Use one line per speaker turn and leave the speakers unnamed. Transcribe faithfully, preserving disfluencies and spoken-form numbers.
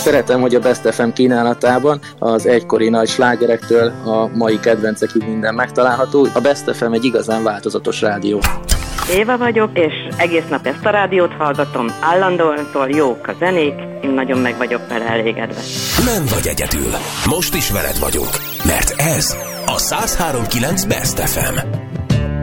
Szeretem, hogy a Best ef em kínálatában az egykori nagy slágerektől a mai kedvencekig minden megtalálható. A Best ef em egy igazán változatos rádió.
Éva vagyok, és egész nap ezt a rádiót hallgatom. Állandóan jók a zenék, én nagyon meg vagyok vele elégedve.
Nem vagy egyedül. Most is veled vagyunk, mert ez a száz három pont kilenc Best ef em.